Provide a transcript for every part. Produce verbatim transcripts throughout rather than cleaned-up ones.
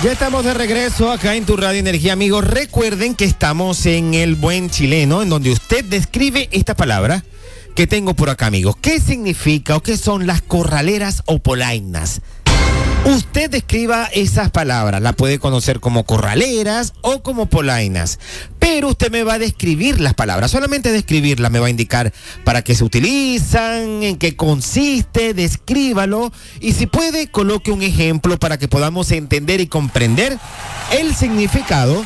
Ya estamos de regreso acá en tu Radio Energía, amigos. Recuerden que estamos en El Buen Chileno, en donde usted describe esta palabra que tengo por acá, amigos. ¿Qué significa o qué son las corraleras o polainas? Usted describa esas palabras, la puede conocer como corraleras o como polainas, pero usted me va a describir las palabras, solamente describirlas, me va a indicar para qué se utilizan, en qué consiste, descríbalo y si puede coloque un ejemplo para que podamos entender y comprender el significado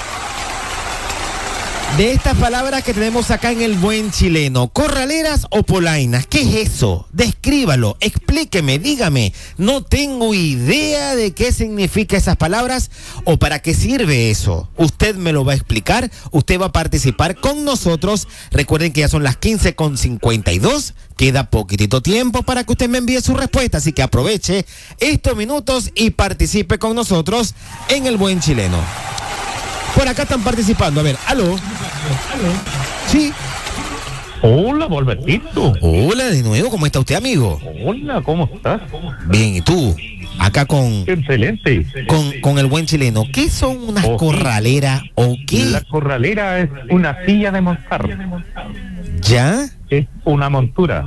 de estas palabras que tenemos acá en El Buen Chileno. ¿Corraleras o polainas? ¿Qué es eso? Descríbalo, explíqueme, dígame. No tengo idea de qué significa esas palabras o para qué sirve eso. Usted me lo va a explicar, usted va a participar con nosotros. Recuerden que ya son las quince con cincuenta y dos. Queda poquitito tiempo para que usted me envíe su respuesta, así que aproveche estos minutos y participe con nosotros en El Buen Chileno. Por acá están participando. A ver, aló. ¿Aló? Sí. Hola, Volvertito. Hola de nuevo, ¿cómo está usted, amigo? Hola, ¿cómo estás? Bien, ¿y tú? Acá con... Excelente. Con, con El Buen Chileno. ¿Qué son unas Oh, corraleras o qué? La corralera es una silla de montar. ¿Ya? Es una montura.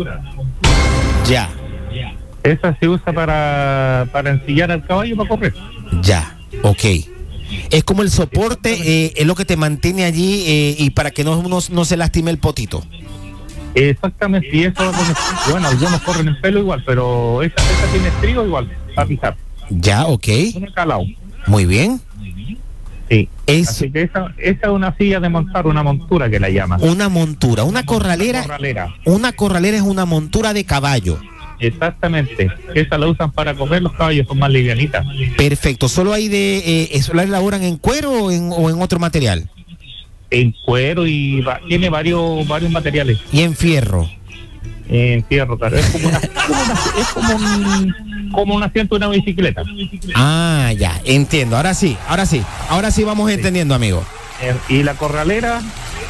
Ya. Esa se usa para, para ensillar al caballo para correr. Ya. Ok. Es como el soporte, eh, es lo que te mantiene allí eh, y para que no, no, no se lastime el potito. Exactamente, y eso, bueno, algunos corren en pelo igual, pero esa, esa tiene estribo igual, para pisar. Ya, ok. Una calao. Muy bien. Sí. Es Así que esa, esa es una silla de montar, una montura que la llaman. una montura, una corralera. corralera. Una corralera es una montura de caballo. Exactamente, esa la usan para correr, los caballos son más livianitas. Perfecto. ¿Solo hay de, eh, solo la elaboran en cuero o en, o en otro material? En cuero y va, tiene varios varios materiales. Y en fierro. En fierro, claro. Es como una, como una- es como un, como un asiento de una bicicleta. Ah, ya, entiendo. Ahora sí, ahora sí. Ahora sí vamos entendiendo, amigo. Eh, y la corralera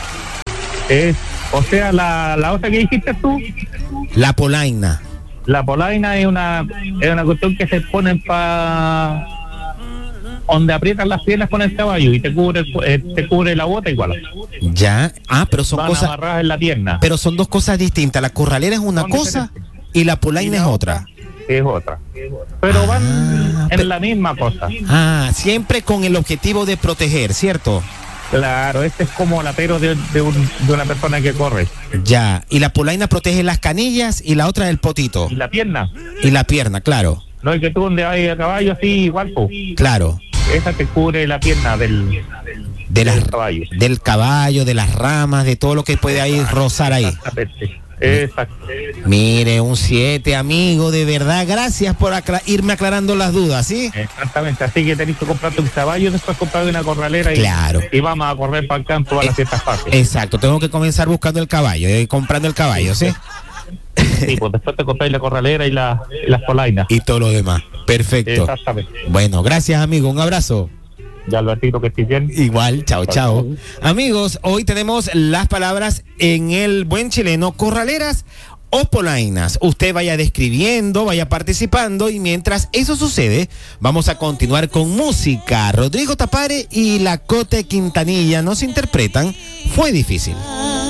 es, o sea, la, la otra que dijiste tú, La polaina. la polaina es una es una cuestión que se ponen para donde aprietan las piernas con el caballo y te cubre el cu- eh, te cubre la bota igual. Ya. Ah, pero son Van cosas, amarradas en la pierna. pero son dos cosas distintas. La corralera es una Son cosa diferentes. y la polaina Y la es otra. Es otra. Pero van Ah, en pe- la misma cosa. Ah, siempre con el objetivo de proteger, ¿cierto? Claro, este es como la pero de, de, un- de una persona que corre. Ya. Y la polaina protege las canillas y la otra el potito. Y la pierna, Y la pierna, claro. no es que tú donde hay a caballo así igual, po. Claro. Esa te cubre la pierna del, De las, del caballo. del caballo, de las ramas, de todo lo que puede ahí rozar ahí. Exactamente. Exacto. Mire, un siete, amigo, de verdad, gracias por acla- irme aclarando las dudas, ¿sí? Exactamente. Así que tenés que comprarte un caballo, después comprarte una corralera y, Claro. y vamos a correr para el campo a las fiestas patrias. Exacto, tengo que comenzar buscando el caballo, eh, comprando el caballo, ¿sí? Sí, pues después te compráis la corralera y, la, y las polainas. Y todo lo demás. Perfecto. Exactamente. Bueno, gracias, amigo, un abrazo. Ya Albertito, que estés bien. Igual, chao, chao. Amigos, hoy tenemos las palabras en El Buen Chileno, corraleras o polainas. Usted vaya describiendo, vaya participando y mientras eso sucede, vamos a continuar con música. Rodrigo Tapare y la Cote Quintanilla nos interpretan Fue Difícil.